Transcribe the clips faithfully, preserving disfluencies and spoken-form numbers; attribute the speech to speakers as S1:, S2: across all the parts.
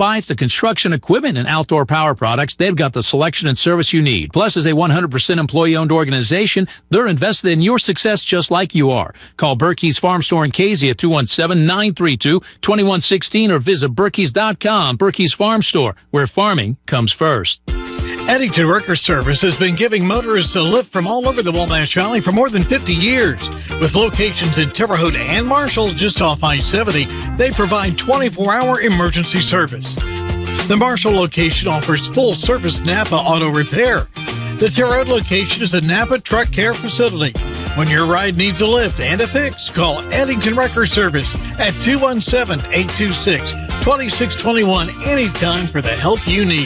S1: bikes, the construction equipment, and outdoor power products, they've got the selection and service you need. Plus, as a one hundred percent employee-owned organization, they're invested in your success just like you are. Call Berkey's Farm Store in Casey at two one seven, nine three two, two one one six or visit Berkeys dot com. Berkey's Farm Store, where farming comes first.
S2: Eddington Wrecker Service has been giving motorists a lift from all over the Wabash Valley for more than fifty years. With locations in Terre Haute and Marshall just off I seventy, they provide twenty-four hour emergency service. The Marshall location offers full-service Napa auto repair. The Terre Haute location is a Napa truck care facility. When your ride needs a lift and a fix, call Eddington Wrecker Service at two one seven, eight two six, two six two one anytime for the help you need.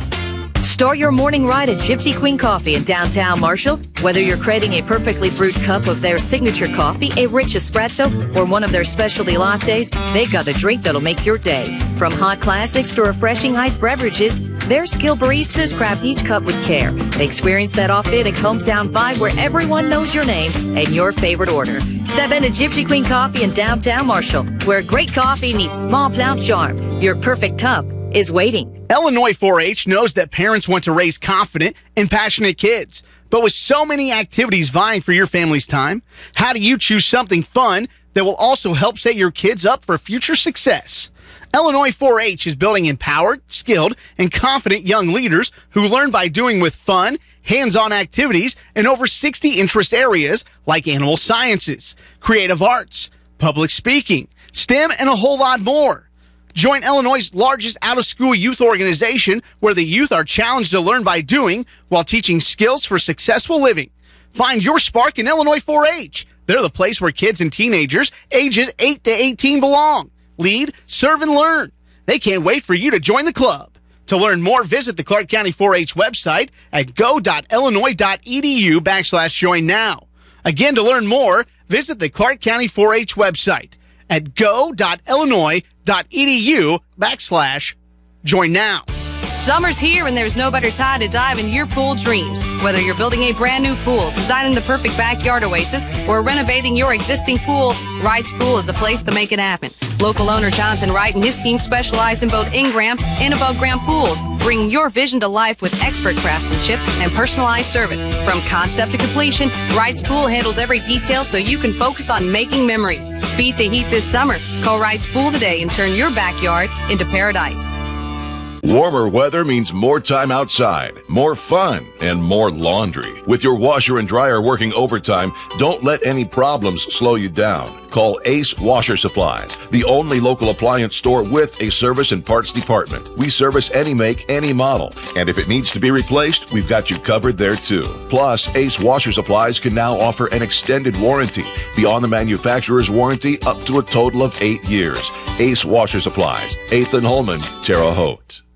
S3: Start your morning ride at Gypsy Queen Coffee in downtown Marshall. Whether you're craving a perfectly brewed cup of their signature coffee, a rich espresso, or one of their specialty lattes, they've got the drink that'll make your day. From hot classics to refreshing iced beverages, their skilled baristas craft each cup with care. They experience that authentic hometown vibe where everyone knows your name and your favorite order. Step into Gypsy Queen Coffee in downtown Marshall, where great coffee meets small town charm. Your perfect cup is waiting.
S4: Illinois four H knows that parents want to raise confident and passionate kids. But with so many activities vying for your family's time, how do you choose something fun that will also help set your kids up for future success? Illinois four H is building empowered, skilled, and confident young leaders who learn by doing with fun, hands-on activities in over sixty interest areas like animal sciences, creative arts, public speaking, STEM, and a whole lot more. Join Illinois' largest out-of-school youth organization where the youth are challenged to learn by doing while teaching skills for successful living. Find your spark in Illinois four H. They're the place where kids and teenagers ages eight to eighteen belong. Lead, serve, and learn. They can't wait for you to join the club. To learn more, visit the Clark County four H website at go.illinois.edu backslash join now. Again, to learn more, visit the Clark County four H website at go.illinois.edu backslash join now.
S5: Summer's here and there's no better time to dive into your pool dreams. Whether you're building a brand new pool, designing the perfect backyard oasis, or renovating your existing pool, Wright's Pool is the place to make it happen. Local owner Jonathan Wright and his team specialize in both in-ground and above-ground pools, bringing your vision to life with expert craftsmanship and personalized service. From concept to completion, Wright's Pool handles every detail so you can focus on making memories. Beat the heat this summer. Call Wright's Pool today and turn your backyard into paradise.
S6: Warmer weather means more time outside, more fun, and more laundry. With your washer and dryer working overtime, don't let any problems slow you down. Call Ace Washer Supplies, the only local appliance store with a service and parts department. We service any make, any model. And if it needs to be replaced, we've got you covered there too. Plus, Ace Washer Supplies can now offer an extended warranty beyond the manufacturer's warranty up to a total of eight years. Ace Washer Supplies, eighth and Holman, Terre Haute.